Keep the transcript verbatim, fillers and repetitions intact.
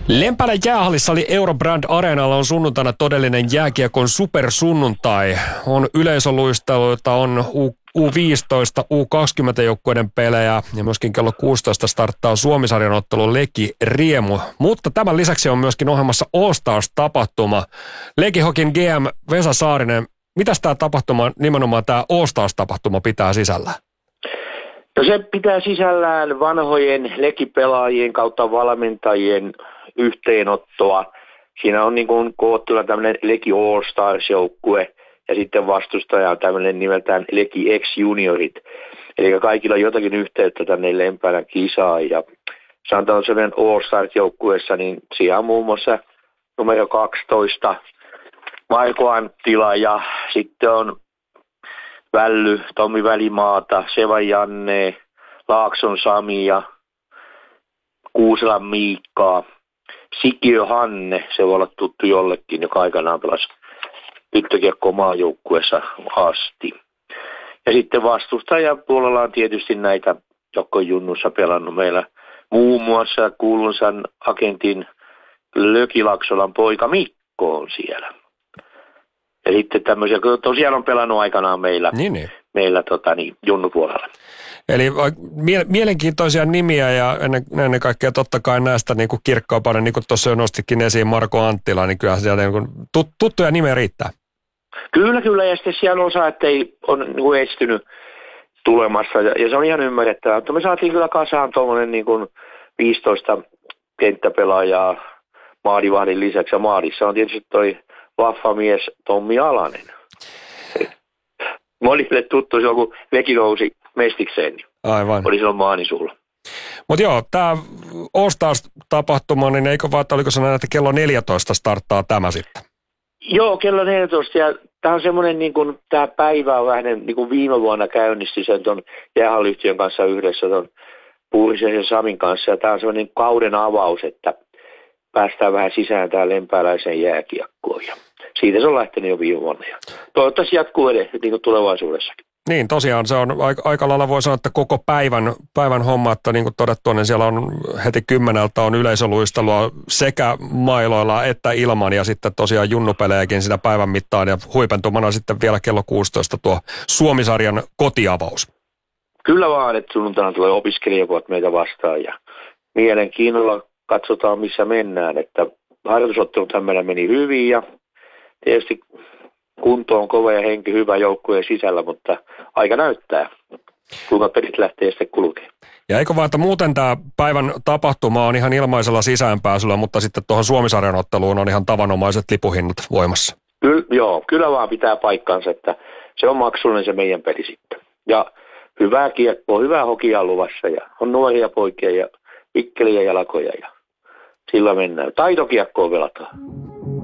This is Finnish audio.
Lempäälän jäähallissa oli Eurobrand Areenalla on sunnuntaina todellinen jääkiekon supersunnuntai. On yleisöluisteluita, on U viisitoista, U kaksikymmentä joukkueiden pelejä ja myöskin kello kuusitoista starttaa Suomi-sarjan ottelu Leki Riemu. Mutta tämän lisäksi on myöskin ohjelmassa All Stars-tapahtuma. Leki Hokin G M Vesa Saarinen, mitäs tämä tapahtuma, nimenomaan tämä All Stars-tapahtuma pitää sisällään? No se pitää sisällään vanhojen lekipelaajien kautta valmentajien yhteenottoa. Siinä on niin kuin koottuna tämmöinen Leki All Stars-joukkue ja sitten vastustaja on tämmöinen nimeltään Leki X-juniorit. Eli kaikilla on jotakin yhteyttä tänne Lempäälän kisaan. Ja sanotaan sellainen All Stars-joukkueessa, niin siellä on muun muassa numero kaksitoista Marko Anttila ja sitten on Välly, Tommi Välimaata, Seva Janne, Laakson Sami ja Kuuselan Miikkaa. Sikiö Hanne, se voi olla tuttu jollekin, joka aikanaan pelasi tyttökiekko maajoukkueessa asti. Ja sitten vastustajan puolella on tietysti näitä, jotka on junnussa pelannut meillä. Muun muassa kuulunsan agentin Lökilaksolan poika Mikko on siellä. Ja sitten tämmöisiä, tosiaan on pelannut aikanaan meillä, niin, niin. meillä tota, niin, junnupuolella. Eli mie- mielenkiintoisia nimiä ja ennen, ennen kaikkea totta kai näistä niin kuin kirkkaampana, niin kuin tuossa jo nostikin esiin Marko Anttila, niin kyllähän siellä niin kuin tut, tuttuja nimiä riittää. Kyllä, kyllä, ja sitten siellä on osa, että ei ole niin kuin estynyt tulemassa, ja, ja se on ihan ymmärrettävää. Mutta me saatiin kyllä kasaan tuollainen niin kuin viisitoista kenttäpelaajaa Maadivahdin lisäksi, ja Maadissa on tietysti toi vaffamies Tommi Alanen. Monille tuttu silloin, kun veki nousi mestikseen. Aivan. Oli silloin Maanisuulla. Mutta joo, tämä All Stars-tapahtuma, niin eikö vaan, että oliko se näin, että kello neljätoista starttaa tämä sitten? Joo, kello neljätoista. Ja tämä on semmoinen, niin kuin tämä päivä on vähän niin kuin viime vuonna käynnisti sen tuon jäähalliyhtiön kanssa yhdessä tuon Puurisen ja Samin kanssa. Ja tämä on semmoinen kauden avaus, että päästään vähän sisään täällä lempääläiseen jääkiekkoon. Ja siitä se on lähtenyt jo viime vuonna. Ja toivottavasti jatkuu edes niin kuin tulevaisuudessakin. Niin, tosiaan se on aika, aika lailla voi sanoa, että koko päivän, päivän homma, että niin kuin todettua, niin siellä on heti kymmeneltä on yleisöluistelua sekä mailoilla että ilman ja sitten tosiaan junnupelejäkin sitä päivän mittaan ja huipentumana sitten vielä kello kuusitoista tuo Suomi-sarjan kotiavaus. Kyllä vaan, että sunnuntaina tulee opiskelijavuot meitä vastaan ja mielenkiinnolla katsotaan missä mennään, että harjoitusotteluthan meillä meni hyvin ja tietysti kunto on kova ja henki hyvä joukkueen sisällä, mutta aika näyttää, kuinka pelit lähtee sitten kulkemaan. Ja eikö vaan, että muuten tämä päivän tapahtuma on ihan ilmaisella sisäänpääsyllä, mutta sitten tuohon Suomi-sarjan otteluun on ihan tavanomaiset lipuhinnat voimassa? Kyllä, joo, kyllä vaan pitää paikkansa, että se on maksullinen se meidän peli sitten. Ja hyvää kiekkoa, hyvää hokia luvassa ja on nuoria poikia ja pikkeliä jalkoja ja sillä mennään. Taitokiekkoa pelataan.